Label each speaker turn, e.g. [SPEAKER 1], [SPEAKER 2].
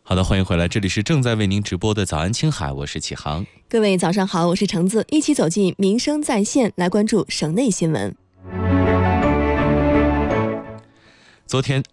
[SPEAKER 1] 好的，欢迎回来，这里是正在为您直播的早安青海，我是启航。
[SPEAKER 2] 各位早上好，我是橙子，一起走进民生在线，来关注省内新闻。
[SPEAKER 1] 昨天